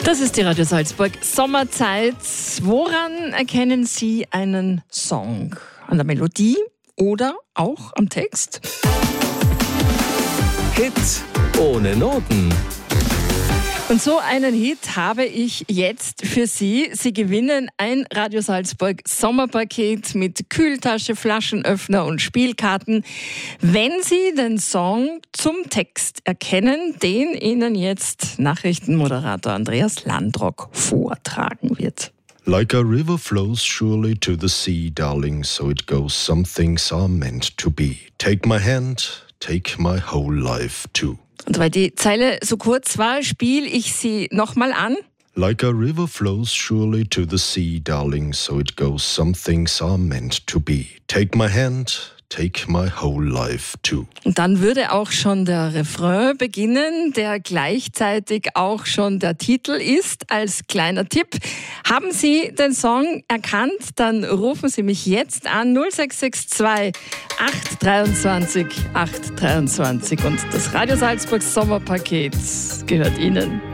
Das ist die Radio Salzburg Sommerzeit. Woran erkennen Sie einen Song? An der Melodie oder auch am Text? Hit ohne Noten. Und so einen Hit habe ich jetzt für Sie. Sie gewinnen ein Radio Salzburg Sommerpaket mit Kühltasche, Flaschenöffner und Spielkarten, wenn Sie den Song zum Text erkennen, den Ihnen jetzt Nachrichtenmoderator Andreas Landrock vortragen wird. Like a river flows surely to the sea, darling, so it goes. Some things are meant to be. Take my hand, take my whole life too. Und weil die Zeile so kurz war, spiele ich sie nochmal an. Like a river flows surely to the sea, darling, so it goes. Some things are meant to be. Take my hand, take my whole life too. Und dann würde auch schon der Refrain beginnen, der gleichzeitig auch schon der Titel ist. Als kleiner Tipp, haben Sie den Song erkannt, dann rufen Sie mich jetzt an 0662 823 823 und das Radio Salzburg Sommerpaket gehört Ihnen.